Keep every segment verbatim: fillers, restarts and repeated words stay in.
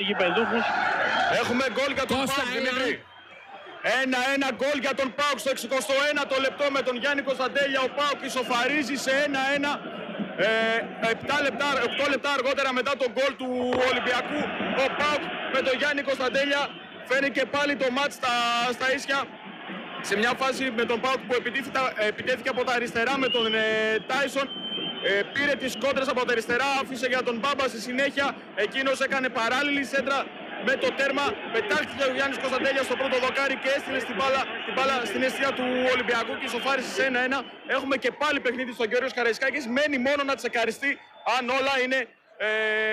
τους γηπεδούχους. Έχουμε γκολ για τον ΠΑΟΚ, Δημήτρη. ένα-ένα γκολ για τον ΠΑΟΚ στο εξηκοστό ένατο λεπτό με τον Γιάννη Κωνσταντέλια. Ο ΠΑΟΚ ισοφαρίζει σε ένα-ένα. Ε, επτά λεπτά, οκτώ λεπτά αργότερα μετά τον γκολ του Ολυμπιακού, ο ΠΑΟΚ με τον Γιάννη Κωνσταντέλια φέρνει και πάλι το μάτς στα, στα ίσια. Σε μια φάση με τον ΠΑΟΚ που επιτέθηκε από τα αριστερά με τον ε, Τάισον, ε, πήρε τις κόντρες από τα αριστερά, άφησε για τον Μπάμπα στη συνέχεια, εκείνος έκανε παράλληλη σέντρα με το τέρμα, πετάχτηκε ο Γιάννης Κωνσταντέλια στο πρώτο δοκάρι και έστειλε στην μπάλα, την μπάλα στην αιστεία του Ολυμπιακού και ισοφάρισε σε ένα-ένα. Έχουμε και πάλι παιχνίδι στον Γιώργος Καραϊσκάκης, μένει μόνο να τσεκαριστεί αν όλα είναι ε,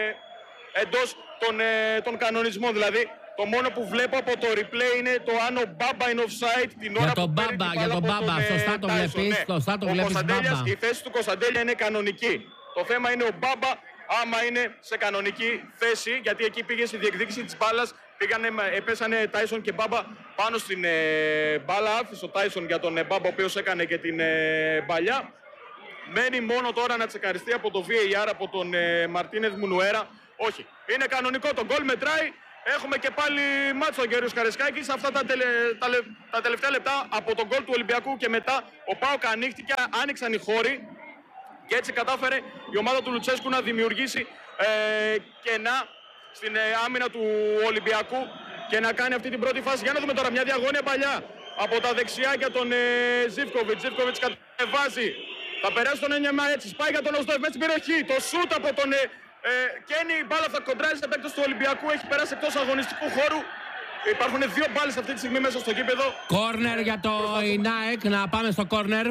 εντός των, ε, των κανονισμών. Δηλαδή, το μόνο που βλέπω από το replay είναι το αν ο Μπάμπα είναι offside την ώρα για που τον παίρνει Μπάμπα, την για μπάλα τον από Μπάμπα, τον, σωστά το Tyson, βλέπεις, ναι. σωστά το Ο βλέπεις Μπάμπα. Η θέση του Κωνσταντέλια είναι κανονική. Το θέμα είναι ο Μπάμπα άμα είναι σε κανονική θέση, γιατί εκεί πήγε στη διεκδίκηση της μπάλας, πήγανε, πέσανε Τάισον και Μπάμπα πάνω στην ε, μπάλα, άφησε ο Τάισον για τον ε, Μπάμπα, ο οποίος έκανε και την ε, παλιά. Μένει μόνο τώρα να τσεκαριστεί από το βι έι αρ, από τον ε, Μαρτίνεθ Μουνουέρα. Όχι, είναι κανονικό, το γκολ μετράει. Έχουμε και πάλι μάτσο ο Γιώργος Καραϊσκάκης. Αυτά τα, τελε, τα, τα τελευταία λεπτά από τον γκολ του Ολυμπιακού και μετά ο ΠΑΟΚ ανοίχτηκε, άνοιξαν οι χώροι και έτσι κατάφερε η ομάδα του Λουτσέσκου να δημιουργήσει ε, κενά στην ε, άμυνα του Ολυμπιακού και να κάνει αυτή την πρώτη φάση. Για να δούμε τώρα μια διαγώνια παλιά από τα δεξιά για τον ε, Ζίβκοβιτς. Ζίβκοβιτς κατεβάζει, θα περάσει τον Ενιαμά έτσι, σπάει για τον Οσδόεφ μέσα στην περιοχή. Το σούτ από τον ε, ε, Κένι, η μπάλα θα κοντράζει σε παίκτες του Ολυμπιακού, έχει περάσει εκτός αγωνιστικού χώρου. Υπάρχουν δύο μπάλες αυτή τη στιγμή μέσα στο γήπεδο. Κόρνερ για το ΙΝΑΕΚ, να πάμε στο κόρνερ.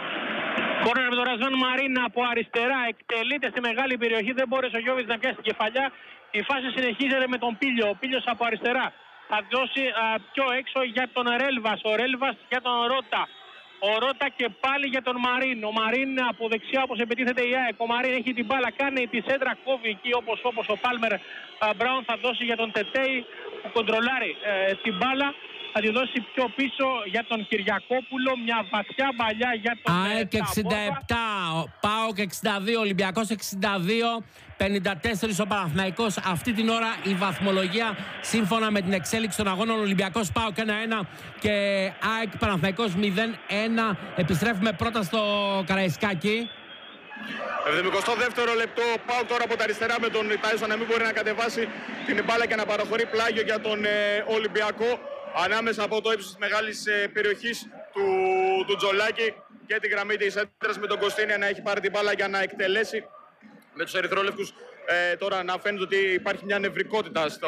Κόρνερ με τον Ραζάν Μαρίν από αριστερά, εκτελείται στη μεγάλη περιοχή, δεν μπόρεσε ο Γιώβιτς να πιάσει την κεφαλιά. Η φάση συνεχίζεται με τον Πίλιο, ο Πίλιος από αριστερά θα δώσει α, πιο έξω για τον Ρέλβας, ο Ρέλβας για τον Ρότα. Ο Ρότα και πάλι για τον Μαρίν. Ο Μαρίν από δεξιά όπως επιτίθεται η ΑΕΚ. Ο Μαρίν έχει την μπάλα, κάνει τη σέντρα, κόβει εκεί όπως, όπως ο Πάλμερ Μπράουν θα δώσει για τον Τετέι που κοντρολάρει ε, την μπάλα. Θα τη δώσει πιο πίσω για τον Κυριακόπουλο, μια βαθιά παλιά για τον ΑΕΚ εξήντα επτά, ΠΑΟΚ εξήντα δύο, Ολυμπιακός εξήντα δύο, πενήντα τέσσερα ο Παναθηναϊκός. Αυτή την ώρα η βαθμολογία σύμφωνα με την εξέλιξη των αγώνων, Ολυμπιακός ΠΑΟΚ ένα ένα και ΑΕΚ Παναθηναϊκός μηδέν ένα. Επιστρέφουμε πρώτα στο Καραϊσκάκι. εβδομηκοστό δεύτερο λεπτό, πάω τώρα από τα αριστερά με τον Τάισον να μην μπορεί να κατεβάσει την μπάλα και να παραχωρεί πλάγιο για τον ε, Ολυμπιακό. Ανάμεσα από το ύψος της μεγάλης ε, περιοχής του, του Τζολάκη και τη γραμμή της έντρας με τον Κωστίνια να έχει πάρει την μπάλα για να εκτελέσει με τους ερυθρόλευκους. Ε, τώρα να φαίνεται ότι υπάρχει μια νευρικότητα στο,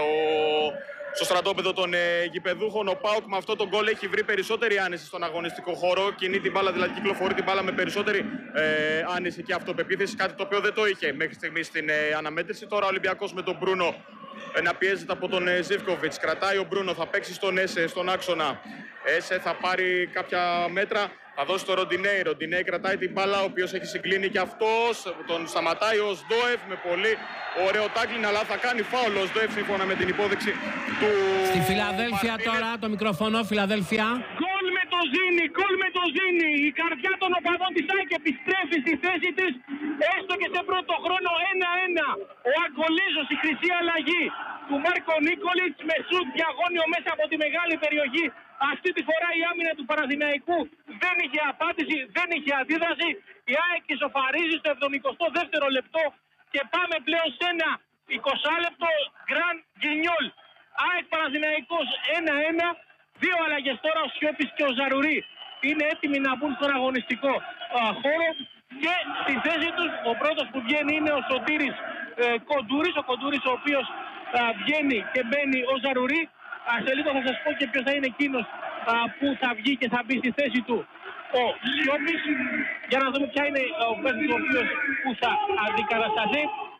στο στρατόπεδο των ε, γηπεδούχων. Ο ΠΑΟΚ με αυτό το γκολ έχει βρει περισσότερη άνεση στον αγωνιστικό χώρο. Κινεί την μπάλα, δηλαδή κυκλοφορεί την μπάλα με περισσότερη ε, άνεση και αυτοπεποίθηση. Κάτι το οποίο δεν το είχε μέχρι στιγμή στην ε, αναμέτρηση. Τώρα ο Ολυμπιακός με τον Μπρούνο ε, να πιέζεται από τον ε, Ζίβκοβιτς. Κρατάει ο Μπρούνο, θα παίξει στον Έσε, στον άξονα. Έσε θα πάρει κάποια μέτρα. Θα δώσει το Ροντινέι. Ροντινέι κρατάει την μπάλα, ο οποίος έχει συγκλίνει και αυτός. Τον σταματάει ο Σντόεφ με πολύ ωραίο τάκλιν, αλλά θα κάνει φάουλ ο Σντόεφ σύμφωνα με την υπόδειξη του. Στη Φιλαδέλφια τώρα, το μικρόφωνο, Φιλαδέλφια. Γκολ με το Ζήνη, γκολ με το Ζήνη. Η καρδιά των οπαδών της ΑΕΚ επιστρέφει στη θέση της, έστω και σε πρώτο χρόνο ένα ένα. Ο Αγκολέζος, η χρυσή αλλαγή του Μάρκο Νίκολιτς με σουτ διαγώνιο μέσα από τη μεγάλη περιοχή. Αυτή τη φορά η άμυνα του Παναθηναϊκού δεν είχε απάντηση, δεν είχε αντίδραση. Η ΑΕΚ ισοφαρίζει στο εβδομηκοστό δεύτερο λεπτό και πάμε πλέον σε ένα εικοστό λεπτό Γκραν Γκινιόλ. ΑΕΚ Παναθηναϊκός ένα ένα. Δύο αλλαγές τώρα, ο Σιώπης και ο Ζαρουρί είναι έτοιμοι να μπουν στον αγωνιστικό α, χώρο και στη θέση τους ο πρώτος που βγαίνει είναι ο Σωτήρης ε, Κοντούρης, ο Κοντούρης ο οποίος α, βγαίνει και μπαίνει ο Ζαρουρί. Α, σε λίγο θα σας πω και ποιος θα είναι εκείνος α, που θα βγει και θα μπει στη θέση του ο Σιώπης, για να δούμε ποια είναι ο παίκτης ο οποίος που θα αντικατασταθεί.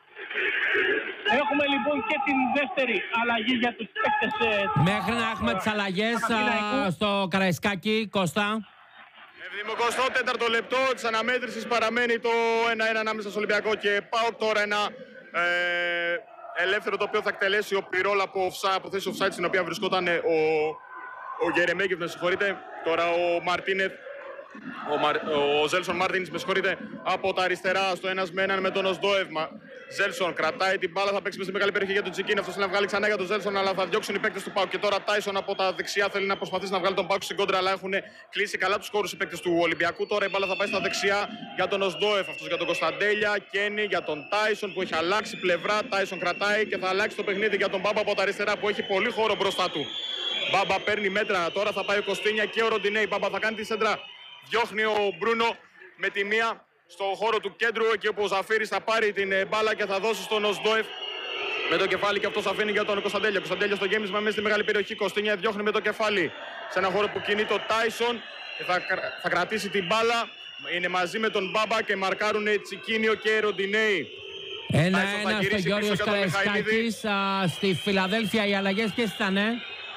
Έχουμε λοιπόν και την δεύτερη αλλαγή για τους παίκτες. Μέχρι να έχουμε τις αλλαγές α, στο Καραϊσκάκι, Κώστα. εβδομηκοστό τέταρτο λεπτό της αναμέτρησης παραμένει το ένα ένα ανάμεσα στο Ολυμπιακό και ΠΑΟΚ. Τώρα ένα ε, ελεύθερο το οποίο θα εκτελέσει ο Πυρόλ από, offside, από θέση offside στην οποία βρισκόταν ο, ο Γερεμέγεφ, με συγχωρείτε. Τώρα ο Μαρτίνεθ, ο, Μαρ, ο Ζέλσον Μάρτινς, με συγχωρείτε, από τα αριστερά στο ένας με έναν με τον Οσδόευμα. Ζέλσον κρατάει την μπάλα, θα παίξει με στη μεγάλη περιοχή για τον Τζικίνη. Αυτό θέλει να βγάλει ξανά για τον Ζέλσον, αλλά θα διώξουν οι παίκτες του ΠΑΟΚ. Και τώρα Τάισον από τα δεξιά θέλει να προσπαθήσει να βγάλει τον ΠΑΟΚ στην κόντρα, αλλά έχουν κλείσει καλά τους χώρους οι παίκτες του Ολυμπιακού. Τώρα η μπάλα θα πάει στα δεξιά για τον Οσντόεφ, αυτός για τον Κωνσταντέλια. Κένι για τον Τάισον που έχει αλλάξει πλευρά. Τάισον κρατάει και θα αλλάξει το παιχνίδι για τον Μπάμπα από τα αριστερά που έχει πολύ χώρο μπροστά του. Μπάμπα παίρνει μέτρα, τώρα θα πάει ο Κωστίνια και ο Ροντινέη. Μπάμπα θα κάνει τη σέντρα, διώχνει ο Μπρούνο με τη μία στο χώρο του κέντρου, εκεί όπου ο Ζαφύρης θα πάρει την μπάλα και θα δώσει στον Οσντόεφ με το κεφάλι και αυτός αφήνει για τον Κωνσταντέλια. Κωνσταντέλια στο γέμισμα μέσα στη μεγάλη περιοχή. Κωστίνια διώχνει με το κεφάλι σε ένα χώρο που κινεί το Τάισον και θα, θα κρατήσει την μπάλα. Είναι μαζί με τον Μπάμπα και μαρκάρουν Τσικίνιο και Ροντινέη. Ένα-ένα στο Γιώργος Καραϊσκάκης. Στη Φιλαδέλφια οι αλλαγές ποιες ήτανε?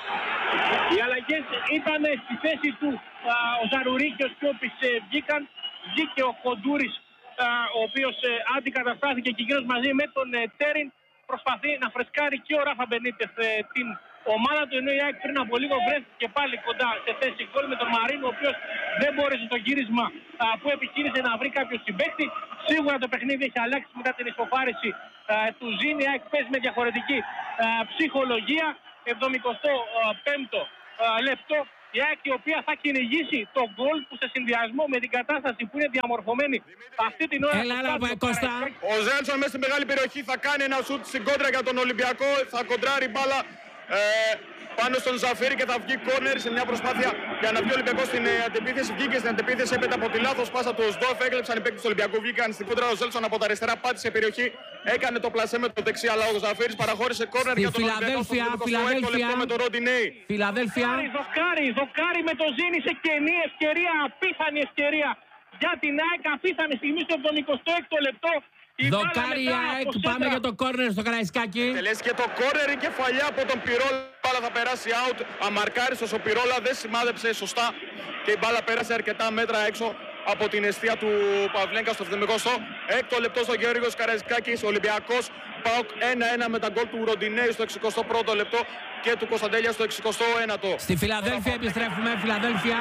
Οι αλλαγές ήταν στη θέση του α, ο Ζαρουρί και ο Σκιώπης ε, βγήκαν. Βγήκε ο Κοντούρης, α, ο οποίος ε, αντικαταστάθηκε και εκείνος μαζί με τον ε, Τέριν. Προσπαθεί να φρεσκάρει και ο Ράφα Μπενίτες ε, την ομάδα του, ενώ η ΑΕΚ πριν από λίγο βρέθηκε πάλι κοντά σε θέση γκολ με τον Μαρίνο, ο οποίος δεν μπόρεσε το γύρισμα α, που επιχείρησε να βρει κάποιο συμπαίκτη. Σίγουρα το παιχνίδι έχει αλλάξει μετά την ισοφάριση α, του Ζήνη. Η ΑΕΚ παίζει με διαφορετική α, ψυχολογία. εβδομηκοστό πέμπτο λεπτό. Η ΑΕΚ η οποία θα κυνηγήσει το γκολ που σε συνδυασμό με την κατάσταση που είναι διαμορφωμένη αυτή την ώρα. Έλα, έλα, Κώστα. Ο Ζέλσον μέσα στη μεγάλη περιοχή θα κάνει ένα σουτ στην κόντρα για τον Ολυμπιακό. Θα κοντράρει μπάλα ε, πάνω στον Ζαφύρη και θα βγει κόρνερ σε μια προσπάθεια για να βγει ο Ολυμπιακός στην ε, αντεπίθεση. Βγήκε στην αντεπίθεση έπειτα από τη λάθος πάσα του Οσντόεφ. Έκλεψαν οι παίκτες του Ολυμπιακού. Βγήκαν στην κόντρα ο Ζέλσον από τα αριστερά. Πάτησε περιοχή. Έκανε το πλασέ με το δεξί. Αλλά ο Ζαφύρης παραχώρησε κόρνερ για τον Ολυμπιακό. Φιλαδέλφια. Με τον Ροντινέη. Φιλαδέλφια. Δοκάρι, δοκάρι με το Ζήνη σε κενή ευκαιρία. Απίθανη ευκαιρία για την ΑΕΚ. Απίθανη στιγμή στο εβδομηκοστό έκτο λεπτό. Δοκάρι ΑΕΚ, πάμε για το κόρνερ στο Καραϊσκάκι. Τελέσει και το κόρνερ, η κεφαλιά από τον Πυρόλα. Η μπάλα θα περάσει out. Αμαρκάριστος ο Πυρόλα, δεν σημάδεψε σωστά και η μπάλα πέρασε αρκετά μέτρα έξω από την εστία του Παυλέγκα στο εβδομηκοστό έκτο λεπτό στο Γεώργιος Καραϊσκάκης. Ολυμπιακός ΠΑΟΚ ένα ένα με τα γκολ του Ροντινέη στο εξηκοστό πρώτο λεπτό και του Κωνσταντέλια στο εξηκοστό ένατο. Στη Φιλαδέλφια επιστρέφουμε, Φιλαδέλφια.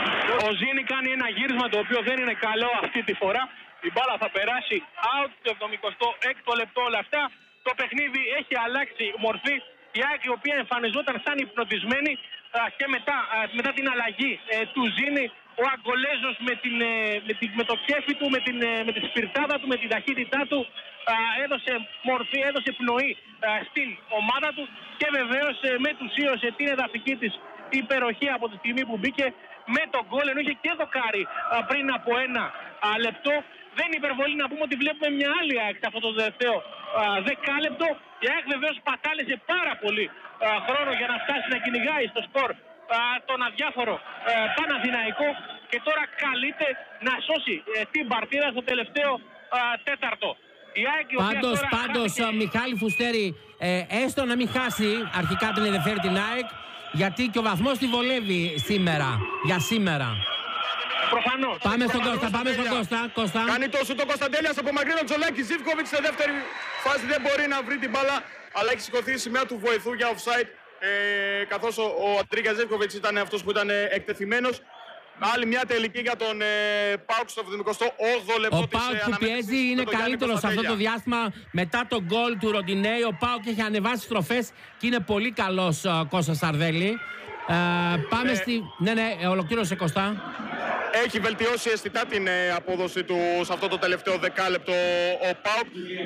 Ο Ζήνη κάνει ένα γύρισμα το οποίο δεν είναι καλό αυτή τη φορά. Η μπάλα θα περάσει out το εβδομηκοστό έκτο λεπτό. Όλα αυτά το παιχνίδι έχει αλλάξει μορφή. Η ΑΕΚ η οποία εμφανιζόταν σαν υπνοτισμένη και μετά, μετά την αλλαγή του Ζήνη, ο Αγκολέζος με, την, με, την, με το κέφι του, με, την, με τη σπιρτάδα του, με την ταχύτητά του έδωσε μορφή, έδωσε πνοή στην ομάδα του και βεβαίως μετουσίωσε την εδαφική της υπεροχή από τη στιγμή που μπήκε με τον γκολ, ενώ είχε και δοκάρι πριν από ένα λεπτό. Δεν είναι υπερβολή να πούμε ότι βλέπουμε μια άλλη ΑΕΚ σε αυτό το τελευταίο δεκάλεπτο. Η ΑΕΚ βεβαίως πατάλησε πάρα πολύ α, χρόνο για να φτάσει να κυνηγάει στο σκορ α, τον αδιάφορο α, Παναθηναϊκό και τώρα καλείται να σώσει α, την παρτίδα στο τελευταίο α, τέταρτο. Η ΑΕΚ, η πάντως, τώρα πάντως χάθηκε... Μιχάλη Φουστέρη, ε, έστω να μην χάσει αρχικά την ενδιαφέρει την ΑΕΚ, γιατί και ο βαθμός τη βολεύει σήμερα, για σήμερα. Προφανώς. Πάμε στον Κώστα, πάμε στον Κώστα. Κώστα. Κάνει το σου το Κωνσταντέλιας από μακρινό Τζολάκη. Ζίβκοβιτς σε δεύτερη φάση δεν μπορεί να βρει την μπάλα, αλλά έχει σηκωθεί η σημαία του βοηθού για offside. Ε, καθώς ο, ο Αντρίγια Ζίβκοβιτς ήταν αυτός που ήταν εκτεθειμένος. Άλλη μια τελική για τον ε, ΠΑΟΚ στο εβδομηκοστό όγδοο λεπτό. Ο ΠΑΟΚ που πιέζει είναι καλύτερο σε αυτό το διάστημα. Μετά τον γκολ του Ροντινέη, ο ΠΑΟΚ έχει ανεβάσει στροφές και είναι πολύ καλός ο Κώστας Σαρδέλη. Ε, πάμε ε, στη... Ναι, ναι, ολοκλήρωσε Κωστά. Έχει βελτιώσει αισθητά την ε, απόδοση του σε αυτό το τελευταίο δεκάλεπτο ο ΠΑΟΚ,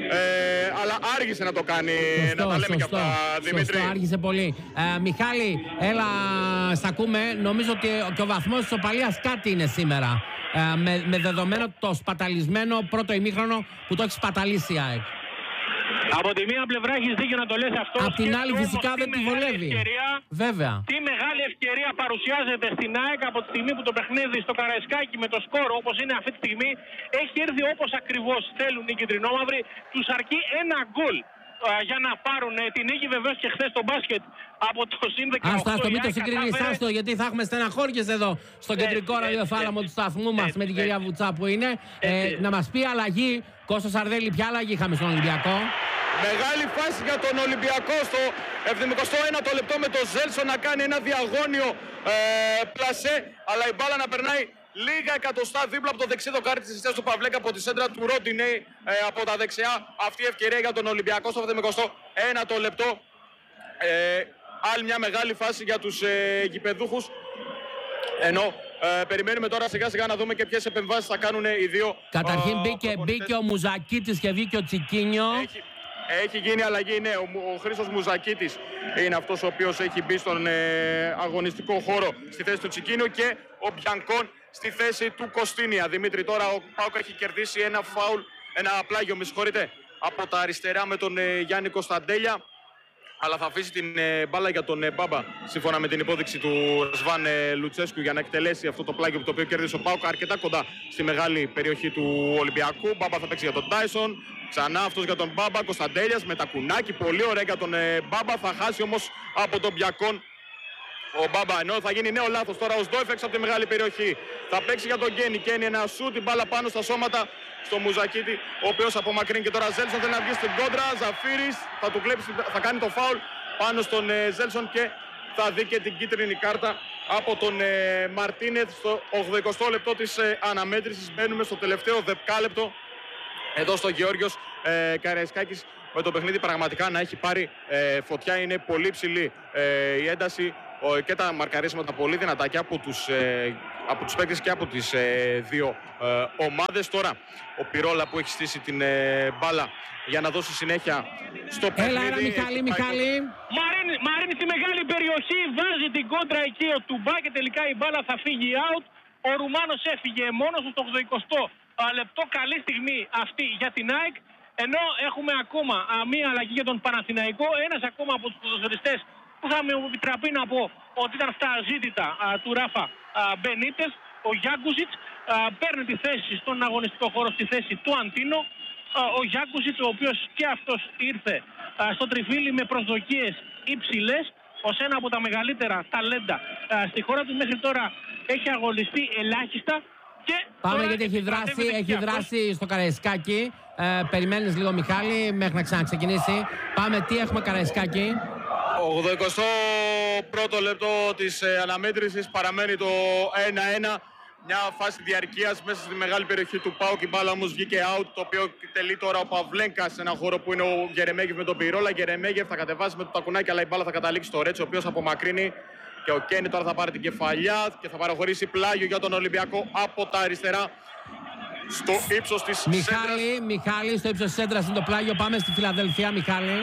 ε, αλλά άργησε να το κάνει, σωστό, να τα λέμε και αυτά, Δημήτρη. Σωστό, άργησε πολύ. Ε, Μιχάλη, έλα, σ' ακούμε. Νομίζω ότι και ο βαθμός της οπαλίας κάτι είναι σήμερα, ε, με, με δεδομένο το σπαταλισμένο πρώτο ημίχρονο που το έχει σπαταλήσει η ΑΕΚ. Από τη μία πλευρά έχεις δίκιο να το λες αυτό. Απ' την άλλη φυσικά δεν τη βολεύει. Ευκαιρία, βέβαια. Τι μεγάλη ευκαιρία παρουσιάζεται στην ΑΕΚ από τη στιγμή που το παιχνίδι στο Καραϊσκάκι με το σκορ όπως είναι αυτή τη στιγμή έχει έρθει όπως ακριβώς θέλουν οι κυτρινόμαυροι. Τους αρκεί ένα γκολ για να πάρουν τη νίκη. Βεβαίως και χθες το μπάσκετ από το συν δεκαοκτώ. Άστο, άστο, μην το συγκρίνεις, άστο, γιατί θα έχουμε στεναχώριες εδώ στο κεντρικό ραδιοθάλαμο του σταθμού μας με την κυρία Βουτσά που είναι. Ε, να μας πει αλλαγή, Κώστα Σαρδέλη, ποια αλλαγή είχαμε στον Ολυμπιακό? Μεγάλη φάση για τον Ολυμπιακό στο εβδομηκοστό ένατο λεπτό με τον Ζέλσον να κάνει ένα διαγώνιο ε, πλασέ, αλλά η μπάλα να περνάει λίγα εκατοστά δίπλα από το δεξί δοκάρι της εστίας του Παυλέκα από τη σέντρα του Ρόντινεϊ ε, από τα δεξιά. Αυτή η ευκαιρία για τον Ολυμπιακό στο εβδομηκοστό ένατο λεπτό. Ε, άλλη μια μεγάλη φάση για τους ε, γηπεδούχους. Ενώ ε, περιμένουμε τώρα σιγά σιγά να δούμε και ποιες επεμβάσεις θα κάνουν οι δύο. Καταρχήν μπήκε, μπήκε ο Μουζακίτης και βγήκε ο Τσικίνιο. Έχει, έχει γίνει αλλαγή, ναι. Ο, ο Χρήστος Μουζακίτης είναι αυτός ο οποίος έχει μπει στον ε, αγωνιστικό χώρο στη θέση του Τσικίνιο και ο Μπιανκόν στη θέση του Κωστίνια. Δημήτρη, τώρα ο ΠΑΟΚ έχει κερδίσει ένα φάουλ, ένα πλάγιο, με συγχωρείτε, από τα αριστερά με τον ε, Γιάννη Κωνσταντέλια. Αλλά θα αφήσει την ε, μπάλα για τον ε, Μπάμπα, σύμφωνα με την υπόδειξη του Σβάν ε, Λουτσέσκου, για να εκτελέσει αυτό το πλάγιο το οποίο κέρδισε ο ΠΑΟΚ αρκετά κοντά στη μεγάλη περιοχή του Ολυμπιακού. Μπάμπα θα παίξει για τον Τάισον. Ξανά αυτός για τον Μπάμπα. Κωνσταντέλιας με τα κουνάκι. Πολύ ωραία για τον ε, Μπάμπα. Θα χάσει όμως από τον Μπιακόν ο Μπάμπα. Ενώ θα γίνει νέο λάθος τώρα ο Σντόιφεξ από τη μεγάλη περιοχή. Θα παίξει για τον Γκένι. Γκένι ένα σούτ. Την μπάλα πάνω στα σώματα στο Μουζακίτη, ο οποίος απομακρύνει και τώρα Ζέλσον θέλει να βγει στην κόντρα. Ζαφίρης θα του κλέψει, θα κάνει το φάουλ πάνω στον ε, Ζέλσον και θα δει και την κίτρινη κάρτα από τον ε, Μαρτίνεθ στο ογδοηκοστό λεπτό της ε, αναμέτρησης. Μπαίνουμε στο τελευταίο δεκάλεπτο εδώ στο Γεώργιος ε, Καραϊσκάκης, με το παιχνίδι πραγματικά να έχει πάρει ε, φωτιά. Είναι πολύ ψηλή ε, η ένταση ο, και τα μαρκαρίσματα πολύ δυνατά και από τους, ε, από τους παίκτες και από τις ε, δύο ε, ομάδες. Τώρα ο Πυρόλα που έχει στήσει την ε, μπάλα για να δώσει συνέχεια στο παιχνίδι. Έλα, έλα Μιχάλη, Μιχάλη. Μαρίνη, Μαρίνη στη μεγάλη περιοχή, βάζει την κόντρα εκεί ο Τουμπά και τελικά η μπάλα θα φύγει out. Ο Ρουμάνος έφυγε μόνος στο ογδοηκοστό λεπτό. Καλή στιγμή αυτή για την ΑΕΚ. Ενώ έχουμε ακόμα α, μία αλλαγή για τον Παναθηναϊκό. Ένας ακόμα από τους ποδοσφαιριστές που θα με επιτραπεί να πω ότι ήταν στα ζήτητα α, του Ράφα α, Μπενίτες, ο Γιάνκουζιτς, παίρνει τη θέση στον αγωνιστικό χώρο στη θέση του Αντίνο. Α, ο Γιάνκουζιτς, ο οποίος και αυτός ήρθε α, στο τριφύλι με προσδοκίες υψηλές ως ένα από τα μεγαλύτερα ταλέντα α, στη χώρα του. Μέχρι τώρα έχει αγωνιστεί ελάχιστα. Και πάμε γιατί έχει δράσει, έχει δράσει στο Καραϊσκάκι. Ε, περιμένεις λίγο Μιχάλη μέχρι να ξαναξεκινήσει. Πάμε, τι έχουμε Καραϊσκάκι. ογδοηκοστό πρώτο λεπτό της ε, αναμέτρησης, παραμένει το ένα ένα. Μια φάση διαρκείας μέσα στη μεγάλη περιοχή του ΠΑΟΚ. Η μπάλα όμως βγήκε out, το οποίο τελεί τώρα ο Παυλέγκας σε ένα χώρο που είναι ο Γερεμέγεφ με τον Πυρόλα. Γερεμέγεφ θα κατεβάσει με το τακουνάκι, αλλά η μπάλα θα καταλήξει στο Ρέτσο, ο οποίος απομακρύνει. Και ο Κένι τώρα θα πάρει την κεφαλιά και θα παραχωρήσει πλάγιο για τον Ολυμπιακό από τα αριστερά στο ύψος της Μιχάλη, σέντρας. Μιχάλη, στο ύψος της σέντρας είναι το πλάγιο. Πάμε στη Φιλαδελφία, Μιχάλη.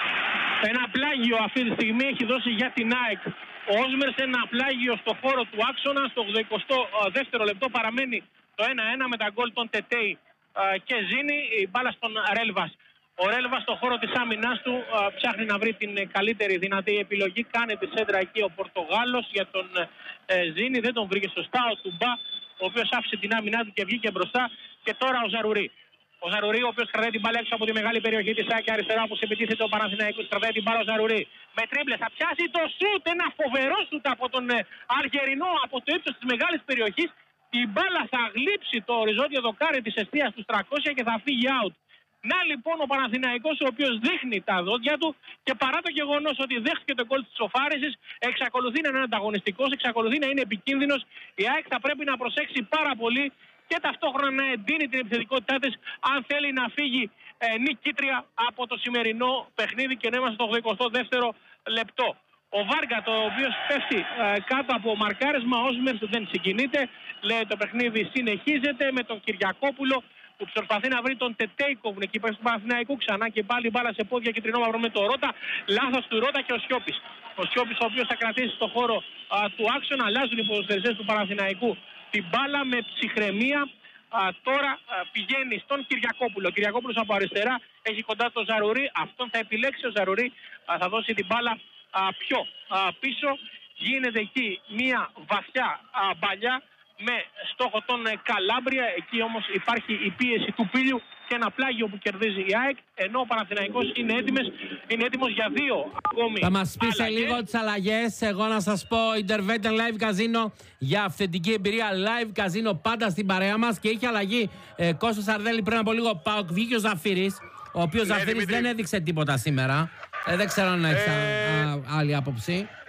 Ένα πλάγιο αυτή τη στιγμή έχει δώσει για την ΑΕΚ ο Όσμερς, ένα πλάγιο στο χώρο του άξονα. Στο ογδοηκοστό δεύτερο λεπτό παραμένει το ένα ένα με τα γκολ των Τετέι και Ζήνη. Η μπάλα στον Ρέλβας. Ο Ρέλβας στον χώρο της άμυνας του α, ψάχνει να βρει την καλύτερη δυνατή επιλογή. Κάνει τη σέντρα εκεί ο Πορτογάλος για τον ε, Ζήνη. Δεν τον βρήκε σωστά ο Τουμπά, ο οποίος άφησε την άμυνά του και βγήκε μπροστά. Και τώρα ο Ζαρουρί. Ο Ζαρουρί, ο οποίος κρατάει την μπάλα έξω από τη μεγάλη περιοχή της ΑΕΚ αριστερά, που σε επιτίθεται ο Παναθηναϊκός. Κρατάει την μπάλα ο Ζαρουρί. Με τρίμπλε θα πιάσει το σούτ. Ένα φοβερό σούτ από τον ε, Αργερινό από το ύψος της μεγάλης περιοχής. Η μπάλα θα γλύψει το οριζόντιο δοκάρι της εστίας του τριακόσια και θα φύγει out. Να λοιπόν ο Παναθηναϊκός, ο οποίος δείχνει τα δόντια του και παρά το γεγονός ότι δέχτηκε τον γκολ της σοφάρισης, εξακολουθεί να είναι ανταγωνιστικός, εξακολουθεί να είναι επικίνδυνος. Η ΑΕΚ θα πρέπει να προσέξει πάρα πολύ και ταυτόχρονα να εντείνει την επιθετικότητά της αν θέλει να φύγει ε, νικήτρια από το σημερινό παιχνίδι και να είμαστε στο ογδοηκοστό δεύτερο λεπτό. Ο Βάργα, το οποίο πέφτει ε, κάτω από μαρκάρισμα, ο Όσμερς δεν συγκινείται. Λέει το παιχνίδι συνεχίζεται με τον Κυριακόπουλο που προσπαθεί να βρει τον Τετέικοβ εκεί πέρα του Παναθηναϊκού. Ξανά και πάλι μπάλα σε πόδια κυτρινό μαύρο με το Ρότα. Λάθος του Ρότα και ο Σιώπης. Ο Σιώπης, ο οποίος θα κρατήσει στο χώρο α, του άξονα. Αλλάζουν οι ποδοσφαιριστές του Παναθηναϊκού την μπάλα με ψυχραιμία. Α, τώρα α, πηγαίνει στον Κυριακόπουλο. Ο Κυριακόπουλος από αριστερά έχει κοντά το Ζαρουρί. Αυτόν θα επιλέξει ο Ζαρουρί. Α, θα δώσει την μπάλα α, πιο α, πίσω. Γίνεται εκεί μια βαθιά α, μπαλιά με στόχο τον Καλάμπρια. Εκεί όμως υπάρχει η πίεση του Πίλιου και ένα πλάγιο που κερδίζει η ΑΕΚ, ενώ ο Παναθηναϊκός είναι έτοιμος, είναι έτοιμος για δύο ακόμη. Θα μας πεις σε λίγο τις αλλαγές. Εγώ να σας πω, Intervention Live Casino για αυθεντική εμπειρία. Live Casino πάντα στην παρέα μας. Και είχε αλλαγή ε, Κώστας Σαρδέλη πριν από λίγο. ΠΑΟΚ, βγήκε ο Ζαφίρης, ο οποίος ναι, Ζαφίρης δεν έδειξε τίποτα σήμερα. Ε, δεν ξέρω αν έχει ε... άλλη άποψη.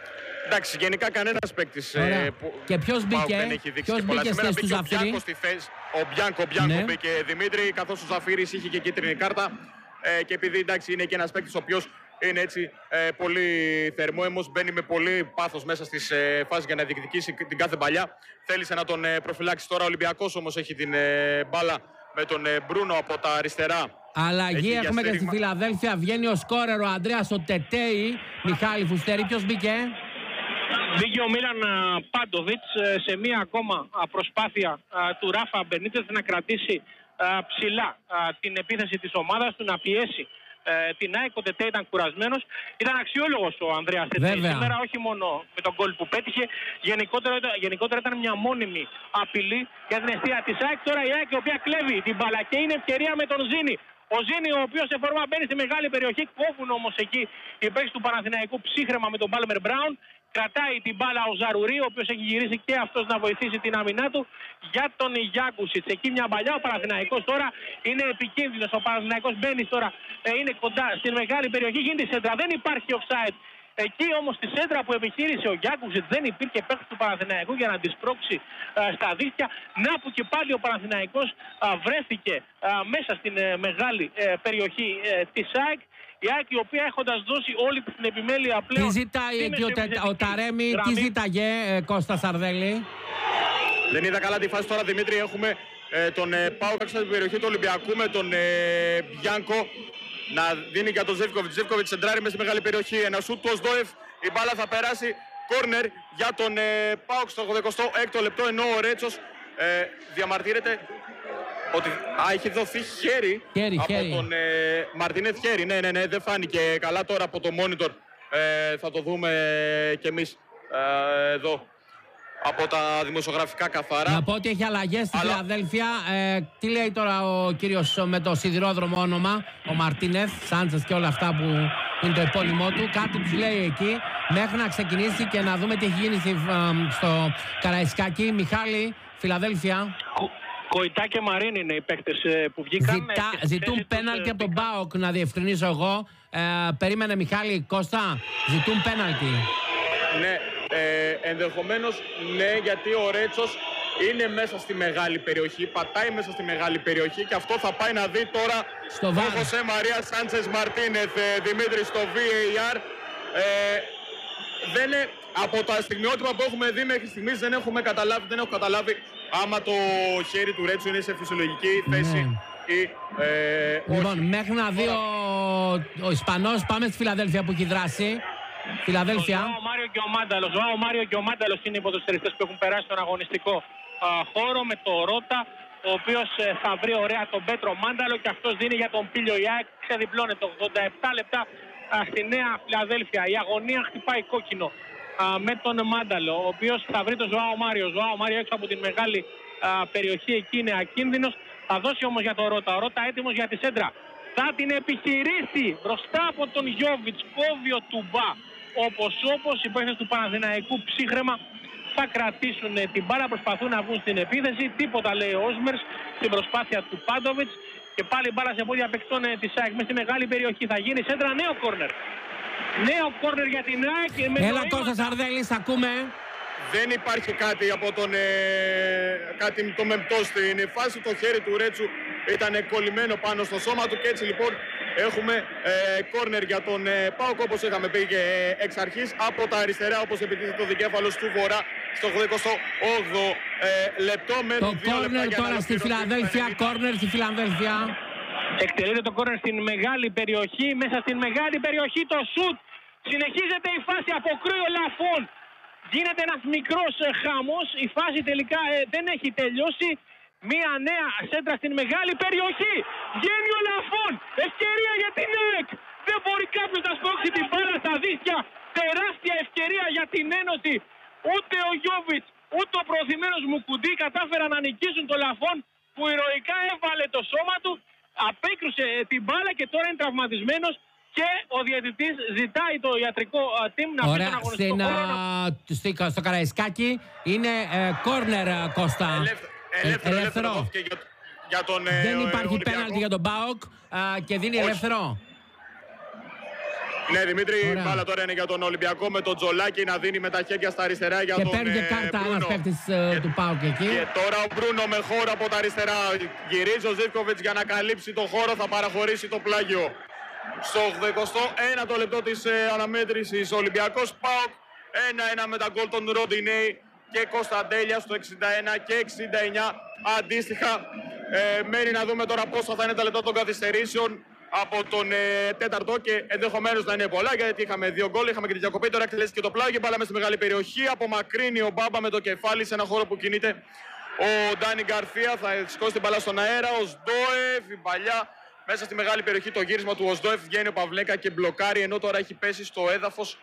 Εντάξει, γενικά κανένας παίκτης ε, και ποιος μπήκε, δεν έχει δείξει ποιος πολλά. μπήκε Σήμερα στη μπήκε ο Ζαφύρη. στη θέση, ο Μπιάνκο, Μπιάνκο ναι. μπήκε Δημήτρη, καθώς ο Ζαφύρης είχε και κίτρινη κάρτα ε, και επειδή εντάξει είναι και ένας παίκτης ο οποίος είναι έτσι ε, πολύ θερμόαιμος, μπαίνει με πολύ πάθος μέσα στις ε, φάσεις για να διεκδικήσει την κάθε παλιά. Θέλησε να τον ε, προφυλάξει τώρα ο Ολυμπιακός, όμως έχει την ε, μπάλα με τον ε, Μπρούνο από τα αριστερά. Αλλαγή έχουμε και στη Φιλαδέλφια. Βγαίνει ο σκόρερ ο Ανδρέας ο Τετέι. Μιχάλη Φουστέρη, ποιος μπήκε? Μπήκε ο Μίλαν Πάντοβιτς σε μία ακόμα προσπάθεια του Ράφα Μπενίτες να κρατήσει ψηλά την επίθεση της ομάδας του, να πιέσει την ΑΕΚ. Ο Τετέ ήταν κουρασμένος. Ήταν αξιόλογος ο Ανδρέας Τετέ σήμερα, όχι μόνο με τον γκολ που πέτυχε. Γενικότερα, γενικότερα ήταν μια μόνιμη απειλή για την αιστεία της ΑΕΚ. Τώρα η ΑΕΚ η οποία κλέβει την μπάλα και είναι ευκαιρία με τον Ζήνη. Ο Ζήνη, ο οποίος σε φόρμα μπαίνει στη μεγάλη περιοχή, κόβουν όμως εκεί οι παίκτες του Παναθηναϊκού ψύχρεμα με τον Πάλμερ Μπράουν. Κρατάει την μπάλα ο Ζαρουρί, ο οποίος έχει γυρίσει και αυτός να βοηθήσει την άμυνά του για τον Γιάκουσιτς. Εκεί μια παλιά, ο Παναθηναϊκός τώρα είναι επικίνδυνος. Ο Παναθηναϊκός μπαίνει τώρα, ε, είναι κοντά στην μεγάλη περιοχή, γίνεται η σέντρα, δεν υπάρχει offside. Εκεί όμως στη σέντρα που επιχείρησε ο Γιάκουσιτς δεν υπήρχε παίκτης του Παναθηναϊκού για να τη σπρώξει α, στα δίχτυα. Να που και πάλι ο Παναθηναϊκός α, βρέθηκε α, μέσα στην ε, μεγάλη ε, περιοχή ε, της ΑΕΚ. Η ΑΕΚ η οποία έχοντας δώσει όλη την επιμέλεια πλέον... Τι ζητάει εκεί ο, ο Ταρέμι, τι ζητάγε ε, Κώστα Σαρδέλη? Δεν είδα καλά τη φάση τώρα, Δημήτρη. Έχουμε ε, τον ε, Πάο κάτω στην περιοχή του Ολυμπιακού με τον ε, Μπιάνκο να δίνει για τον Ζεύκοβιτς. Ζεύκοβιτς σεντράρει μέσα στη μεγάλη περιοχή. Ένα σούτ του Οσδόεφ. Η μπάλα θα περάσει κόρνερ για τον ε, Πάο στο ογδοηκοστό έκτο λεπτό, ενώ ο Ρέτσος ε, διαμαρτύρεται ότι α, έχει δοθεί χέρι, χέρι από χέρι. τον ε, Μαρτίνεθ. Χέρι, ναι, ναι, ναι, δεν φάνηκε καλά τώρα από το monitor. Ε, θα το δούμε κι εμείς ε, εδώ από τα δημοσιογραφικά καθαρά. Να πω ότι έχει αλλαγές στη Αλλά... Φιλαδέλφια. Ε, τι λέει τώρα ο κύριος με το σιδηρόδρομο όνομα, ο Μαρτίνεθ, Σάντσες και όλα αυτά που είναι το επώνυμό του. Κάτι τους λέει εκεί μέχρι να ξεκινήσει και να δούμε τι έχει γίνει στο Καραϊσκάκι. Μιχάλη, Φιλαδέλφια. Κοϊτά και Μαρίν είναι οι παίκτες που βγήκαν. Ζητά, ζητούν πέναλτι από τον ΠΑΟΚ, να διευκρινίσω εγώ. Ε, περίμενε Μιχάλη, Κώστα, ζητούν πέναλτι. Ναι, ε, ενδεχομένως ναι, γιατί ο Ρέτσος είναι μέσα στη μεγάλη περιοχή, πατάει μέσα στη μεγάλη περιοχή και αυτό θα πάει να δει τώρα στο βάρ. Ο Χωσέ Μαρία Σάντσες Μαρτίνεθ, ε, Δημήτρη, στο βι έι αρ. Ε, δεν είναι, από τα στιγμιότυπα που έχουμε δει μέχρι στιγμής δεν έχουμε καταλάβει, δεν έχω καταλάβει άμα το χέρι του Ρέτσου είναι σε φυσιολογική θέση ναι. ή ε, λοιπόν, όχι. μέχρι να δει ο, ο Ισπανός, πάμε στη Φιλαδέλφια που έχει δράσει. Φιλαδέλφια. Ο Μάριο και ο Μάνταλος. Ο Μάριο και ο Μάνταλος είναι οι ποδοσφαιριστές που έχουν περάσει στον αγωνιστικό α, χώρο με το Ρότα, ο οποίος ε, θα βρει ωραία τον Πέτρο Μάνταλο και αυτός δίνει για τον Πίλιο Ιάκ. Ξεδιπλώνεται ογδόντα επτά λεπτά α, στη Νέα Φιλαδέλφια. Η αγωνία χτυπάει κόκκινο α, με τον Μάνταλο, ο οποίος θα βρει τον Ζωάο Μάριο. Ζωάο Μάριο έξω από την μεγάλη α, περιοχή εκεί είναι ακίνδυνος. Θα δώσει όμως για τον Ρότα. Ο Ρότα έτοιμος για τη σέντρα. Θα την επιχειρήσει μπροστά από τον Γιόβιτς. Κόβει ο Τουμπά. Όπως όπως οι παίκτες του Παναθηναϊκού ψύχρεμα θα κρατήσουν την μπάλα, προσπαθούν να βγουν στην επίθεση. Τίποτα λέει ο Όσμερς στην προσπάθεια του Πάντοβιτς. Και πάλι μπάλα σε πόδια παικτών της ΑΕΚ μέσα στη μεγάλη περιοχή. Θα γίνει σέντρα, νέο κόρνερ. Νέο κόρνερ για την ΑΕΚ. Έλα Κώστα Σαρδέλης, ακούμε. Δεν υπάρχει κάτι από τον ε, κάτι το μεμπτό στην φάση. Το χέρι του Ρέτσου ήταν κολλημένο πάνω στο σώμα του και έτσι λοιπόν έχουμε ε, κόρνερ για τον ε, ΠΑΟΚ, όπως είχαμε πει και ε, εξ αρχής από τα αριστερά, όπως επιτίθεται ο δικέφαλος του Βορρά στο ογδοηκοστό όγδοο ε, λεπτό. Το κόρνερ τώρα στη Φιλαδέλφια, κόρνερ στη Φιλαδέλφια. Εκτελείται το κόρνερ στην μεγάλη περιοχή, μέσα στην μεγάλη περιοχή το σουτ. Συνεχίζεται η φάση, αποκρούει ο Λαφών. Γίνεται ένας μικρός ε, χαμός, η φάση τελικά ε, δεν έχει τελειώσει. Μία νέα σέντρα στην μεγάλη περιοχή. Βγαίνει ο Λαφών. Ευκαιρία για την ΑΕΚ. Δεν μπορεί κάποιος να σπρώξει την μπάλα στα δίχτυα. Τεράστια ευκαιρία για την Ένωση. Ούτε ο Γιόβιτς, ούτε ο προωθημένος Μουκουντή κατάφεραν να νικήσουν τον Λαφών, που ηρωικά έβαλε το σώμα του, απέκρουσε την μπάλα και τώρα είναι τραυματισμένος. Και ο διαιτητής ζητάει το ιατρικό team να πει τον αγωνιστικό χρόνο. Στο Καραϊσκάκι είναι κόρνερ, uh, Κώστα. Ελεύθερο. Ελεύθερο, ελεύθερο. Για, για τον, δεν ε, υπάρχει Ολυμπιακό. πέναλτι για τον ΠΑΟΚ uh, και δίνει Όχι. ελεύθερο. Ναι, Δημήτρη, η Ωραία. μπάλα τώρα είναι για τον Ολυμπιακό με τον Τζολάκη να δίνει με τα χέρια στα αριστερά για Και τον παίρνει και ε, κάρτα Μπρούνο. ένας παίκτης ε, του ΠΑΟΚ εκεί. Και τώρα ο Μπρούνο με χώρο από τα αριστερά. Γυρίζει ο Ζίβκοβιτς για να καλύψει το χώρο, θα παραχωρήσει το πλάγιο. Στο ογδοηκοστό ένατο λεπτό της ε, αναμέτρησης ο Ολυμπιακός ΠΑΟΚ ένα ένα με τα γκολ των Ροντινέη και Κωνσταντέλια στο εξήντα ένα και εξήντα εννιά αντίστοιχα. Ε, μένει να δούμε τώρα πόσα θα είναι τα λεπτά των καθυστερήσεων από τον ε, τέταρτο και ενδεχομένως να είναι πολλά, γιατί είχαμε δύο γκολ, είχαμε και τη διακοπή. Τώρα εκτελέστηκε το πλάγιο, μπάλα μέσα στη μεγάλη περιοχή. Απομακρύνει ο Μπάμπα με το κεφάλι σε ένα χώρο που κινείται ο Ντάνι Γκαρθία. Θα σηκώσει την μπάλα στον αέρα. Ο Σντόεφ, η παλιά μέσα στη μεγάλη περιοχή. Το γύρισμα του Σντόεφ, βγαίνει ο Παυλέκα και μπλοκάρει, ενώ τώρα έχει πέσει στο έδαφος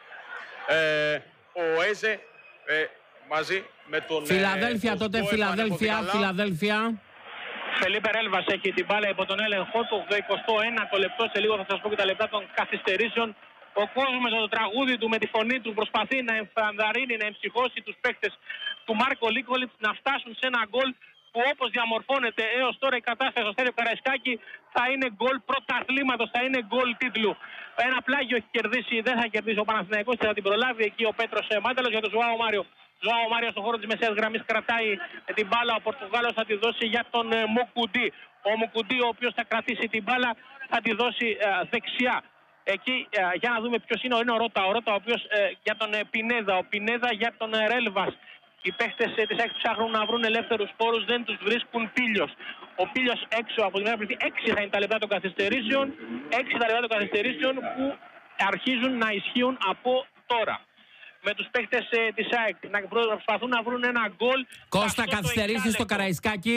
ε, ο Έζε ε, μαζί με τον. Φιλαδέλφια ε, τότε, Σντόεφ, Φιλαδέλφια, αν έχω δει καλά. Φιλαδέλφια. Φελίπε Ρέλβας έχει την μπάλα υπό τον έλεγχό του. ογδοηκοστό ένατο λεπτό. Σε λίγο θα σας πω και τα λεπτά των καθυστερήσεων. Ο κόσμος με το τραγούδι του, με τη φωνή του, προσπαθεί να εμφανδαρίνει, να εμψυχώσει τους παίκτες του Μάρκο Νίκολιτς να φτάσουν σε ένα γκολ που, όπως διαμορφώνεται έως τώρα η κατάσταση στο Στέλιο Καραϊσκάκη, θα είναι γκολ πρωταθλήματος, θα είναι γκολ τίτλου. Ένα πλάγιο έχει κερδίσει, δεν θα κερδίσει ο Παναθηναϊκός και θα την προλάβει εκεί ο Πέτρος Μάνταλος για τον Ζωάο Μάριο. Ζωάο Μάριο στον χώρο της μεσαίας γραμμής κρατάει την μπάλα. Ο Πορτογάλος θα τη δώσει για τον ε, Μοκουντή. Ο Μοκουντή, ο οποίος θα κρατήσει την μπάλα, θα τη δώσει ε, δεξιά. Εκεί ε, για να δούμε ποιος είναι. Είναι ο Ρώτα. Ο Ρώτα, ο οποίος ε, για τον ε, Πινέδα. Ο Πινέδα για τον ε, Ρέλβας. Οι παίχτες ε, της ΑΕΚ ψάχνουν να βρουν ελεύθερους πόρους, δεν τους βρίσκουν. Πίλιος. Ο Πίλιος έξω από την πληκτή. Έξι θα είναι τα λεπτά των καθυστερήσεων. Έξι τα λεπτά των καθυστερήσεων που αρχίζουν να ισχύουν από τώρα. Με τους παίχτες ε, της ΑΕΚ να προσπαθούν να βρουν ένα γκολ. Κώστα, καθυστερήσεις στο Καραϊσκάκι.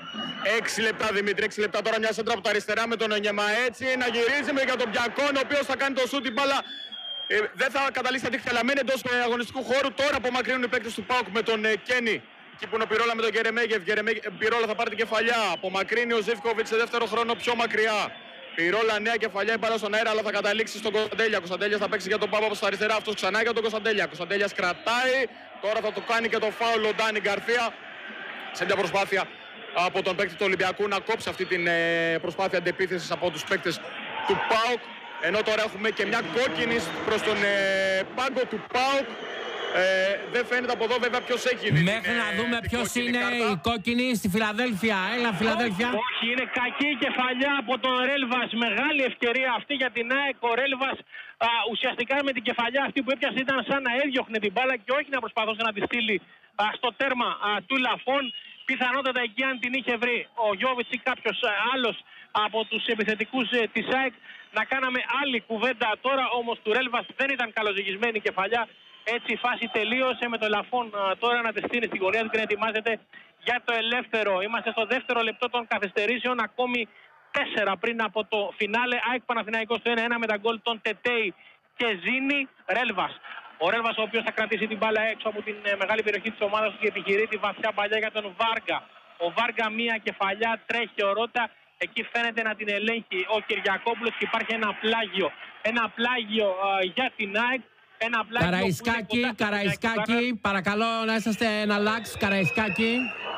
Έξι λεπτά, Δημήτρη, έξι λεπτά τώρα. Μια σέντρα από τα αριστερά με τον Ονιέμα. Έτσι να γυρίζει με για τον Πιακόν, ο οποίος θα κάνει το σούτ. Την μπάλα ε, δεν θα καταλήξει τα δίχτυα, αλλά μένει εντός ε, αγωνιστικού χώρου. Τώρα απομακρύνουν οι παίκτες του ΠΑΟΚ με τον ε, Κένι. Εκεί που είναι ο Πυρόλα με τον Γερεμέγεφ. Πυρόλα θα πάρει την κεφαλιά. Απομακρύνει ο Ζίβκοβιτς σε δεύτερο χρόνο πιο μακριά. Πυρόλα, νέα κεφαλιά, η μπάλα στον αέρα, αλλά θα καταλήξει στον Κωνσταντέλια. Κωνσταντέλια θα παίξει για τον Πάπα στα αριστερά, αυτός ξανά για τον Κωνσταντέλια. Κωνσταντέλιας κρατάει, τώρα θα το κάνει και το φάουλ ο Ντάνι Γκαρθία. Σε μια προσπάθεια από τον παίκτη του Ολυμπιακού να κόψει αυτή την προσπάθεια αντεπίθεσης από τους παίκτες του ΠΑΟΚ. Ενώ τώρα έχουμε και μια κόκκινη προς τον ε, πάγκο του ΠΑΟΚ. Ε, δεν φαίνεται από εδώ βέβαια ποιος έχει δει. Μέχρι να δούμε ποιος είναι κάρτα. Η κόκκινη στη Φιλαδέλφια. Έλα, Φιλαδέλφια. Όχι, είναι κακή κεφαλιά από τον Ρέλβας. Μεγάλη ευκαιρία αυτή για την ΑΕΚ. Ο Ρέλβας α, ουσιαστικά με την κεφαλιά αυτή που έπιασε ήταν σαν να έδιωχνε την μπάλα και όχι να προσπαθούσε να τη στείλει α, στο τέρμα α, του Λαφών. Πιθανότατα εκεί αν την είχε βρει ο Γιώβιτς ή κάποιος άλλος από τους επιθετικούς ε, της ΑΕΚ να κάναμε άλλη κουβέντα. Τώρα όμως του Ρέλβας δεν ήταν καλοζυγισμένη η κεφαλιά. Έτσι η φάση τελείωσε με το Λαφών τώρα να τη στείλει στην γωνία του και να ετοιμάζεται για το ελεύθερο. Είμαστε στο δεύτερο λεπτό των καθυστερήσεων, ακόμη τέσσερα πριν από το φινάλε. ΑΕΚ Παναθηναϊκός το ένα ένα με τα γκολ των Τετέι και Ζήνη. Ρέλβας. Ο Ρέλβας ο οποίος θα κρατήσει την μπάλα έξω από την μεγάλη περιοχή της ομάδας του και επιχειρεί τη βαθιά παλιά για τον Βάργα. Ο Βάργα μία κεφαλιά, τρέχει ο Ρώτα. Εκεί φαίνεται να την ελέγχει ο Κυριακόπουλος και υπάρχει ένα πλάγιο. Ένα πλάγιο α, για την ΑΕΚ. Ένα Καραϊσκάκι, Καραϊσκάκι, παρακαλώ να είσαστε ένα λάξ, Καραϊσκάκι.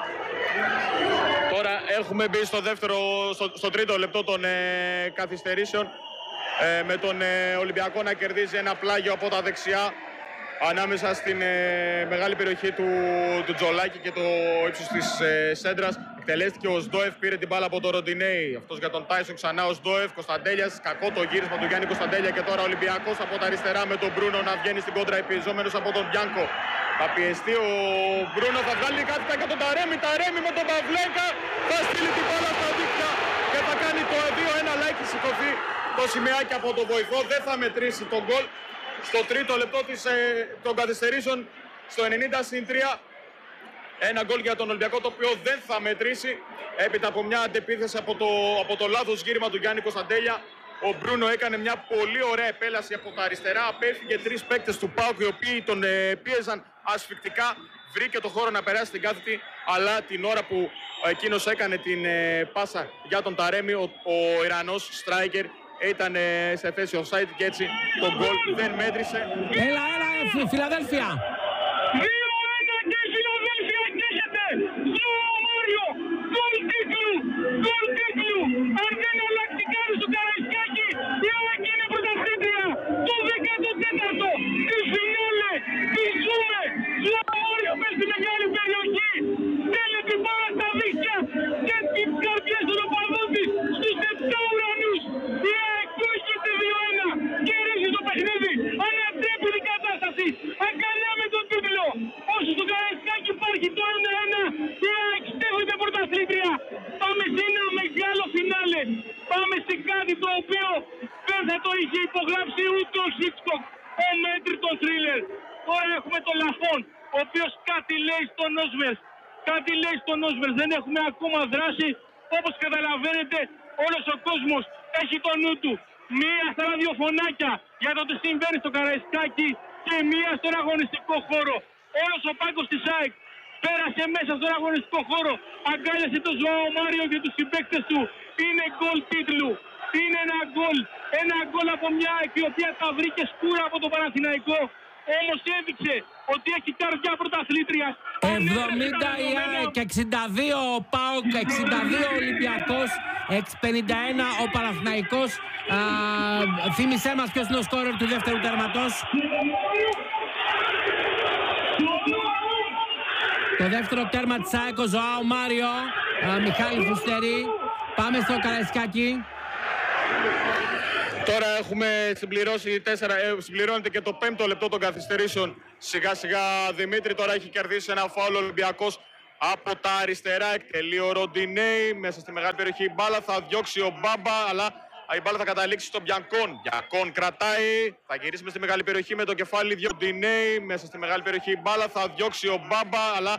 Τώρα έχουμε μπει στο δεύτερο, στο, στο τρίτο λεπτό των ε, καθυστερήσεων ε, με τον ε, Ολυμπιακό να κερδίζει ένα πλάγιο από τα δεξιά ανάμεσα στην ε, μεγάλη περιοχή του, του Τζολάκη και το ύψος της ε, σέντρας. Εκτελέστηκε ο Σντόεφ, πήρε την μπάλα από τον Ροντινέη. Αυτός για τον Τάισον ξανά ο Σντόεφ. Κωνσταντέλιας, κακό το γύρισμα του Γιάννη Κωνσταντέλια. Και τώρα ο Ολυμπιακός από τα αριστερά με τον Μπρούνο να βγαίνει στην κόντρα επιεζόμενος από τον Μπιάνκο. Θα πιεστεί ο Μπρούνο, θα βγάλει κάτι για τον Ταρέμι. Ταρέμι με τον Παυλέκα. Θα στείλει την μπάλα στα δίκτυα και θα κάνει το δύο ένα. Αλλά έχει σηκωθεί το σημαίακι από τον βοηθό. Δεν θα μετρήσει τον γκολ. Στο τρίτο λεπτό της, ε, των καθυστερήσεων, στο ενενήντα συν τρία. Ένα γκολ για τον Ολυμπιακό το οποίο δεν θα μετρήσει έπειτα από μια αντεπίθεση από το, από το λάθος γύρισμα του Γιάννη Κωνσταντέλια. Ο Μπρούνο έκανε μια πολύ ωραία επέλαση από τα αριστερά. Απέφυγε τρεις παίκτες του ΠΑΟΚ οι οποίοι τον ε, πίεζαν ασφυκτικά. Βρήκε το χώρο να περάσει την κάθετη, αλλά την ώρα που εκείνος έκανε την ε, πάσα για τον Ταρέμι, ο, ο Ιρανός striker ήταν ε, σε θέση offside και έτσι το γκολ δεν μέτρησε. Έλα, έλα, ε, Φιλαδέλφια. δύο ένα και η Φιλαδέλφια αγγίζεται. Ζωάο Μάριο. Γκολ τίτλου. Γκολ τίτλου. Αν δεν αλλάξει κάτι στο Καραϊσκάκι, η ΑΕΚ είναι πρωταθλήτρια. το δέκατο τέταρτο, τη φινάλε, τη ζούμε, Ζουάριο μες στη μεγάλη περιοχή, θέλει την μπάλα στα δίχτυα και τις καρδιές των οπαδών της στους επτά ουρανούς. Η ΑΕΚ προηγείται δύο ένα, κερδίζει το παιχνίδι, ανατρέπει την κατάσταση, αγκαλιά με τον τίτλο. Όσο στο Καραϊσκάκι υπάρχει το ένα ένα, η ΑΕΚ στέφεται πρωταθλήτρια. Πάμε σε ένα μεγάλο φινάλε, πάμε σε κάτι το οποίο δεν θα το είχε υπογράψει ούτε ο Χίτσκοκ, ο μέτρητος θρίλερ. Τώρα έχουμε τον Λαφόν, ο οποίος κάτι λέει στον Όσβερς. Κάτι λέει στον Όσβερς, δεν έχουμε ακόμα δράση. Όπως καταλαβαίνετε, όλος ο κόσμος έχει το νου του. Μία στα ραδιοφωνάκια για το τι συμβαίνει στο Καραϊσκάκι και μία στον αγωνιστικό χώρο. Όλος ο πάγκος της ΑΕΚ πέρασε μέσα στον αγωνιστικό χώρο, αγκάλιασε τον Ζωάο Μάριο και τους συμπαίκτες του. Είναι γκολ τίτλου. Είναι ένα γκολ. Ένα γκολ από μια ΑΕΚ η οποία τα βρήκε σκούρα από τον Παναθηναϊκό. Όμως έδειξε ότι έχει καρδιά πρωταθλήτρια. εβδομήντα η ΑΕΚ, εξήντα δύο ο ΠΑΟΚ, εξήντα δύο ο Ολυμπιακός, πενήντα ένα ο Παναθηναϊκός. Α, θύμισέ μας ποιος είναι ο σκόρερ του δεύτερου τέρματος. Το δεύτερο τέρμα της ΑΕΚ, ο Ζωάο Μάριο, α, Μιχάλη Φουστερή. Πάμε στο Καραϊσκάκι. Τώρα έχουμε συμπληρώσει τέσσερα, ε, συμπληρώνεται και το πέμπτο λεπτό των καθυστερήσεων. Σιγά σιγά Δημήτρη τώρα έχει κερδίσει ένα φάουλ Ολυμπιακός από τα αριστερά. Εκτελεί ο Ροντινέη μέσα στη μεγάλη περιοχή. Η μπάλα θα διώξει ο Μπάμπα, αλλά η μπάλα θα καταλήξει στον Μπιανκόν. Μπιανκόν κρατάει, θα γυρίσει μέσα στη μεγάλη περιοχή με το κεφάλι δύο. Ροντινέη μέσα στη μεγάλη περιοχή. Η μπάλα θα διώξει ο Μπάμπα, αλλά